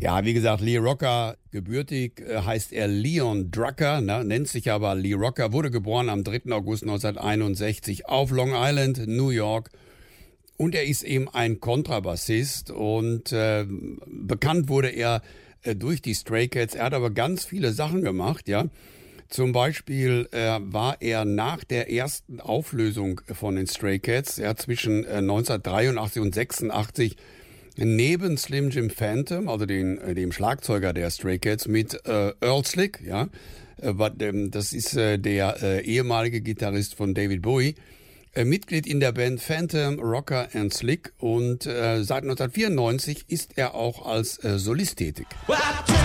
Ja, wie gesagt, Lee Rocker, gebürtig heißt er Leon Drucker, nennt sich aber Lee Rocker, wurde geboren am 3. August 1961 auf Long Island, New York. Und er ist eben ein Kontrabassist und bekannt wurde er durch die Stray Cats. Er hat aber ganz viele Sachen gemacht, ja. Zum Beispiel war er nach der ersten Auflösung von den Stray Cats, ja, zwischen 1983 und 86 neben Slim Jim Phantom, also dem Schlagzeuger der Stray Cats, mit Earl Slick, ja, das ist der ehemalige Gitarrist von David Bowie, Mitglied in der Band Phantom, Rocker and Slick und seit 1994 ist er auch als Solist tätig. Well,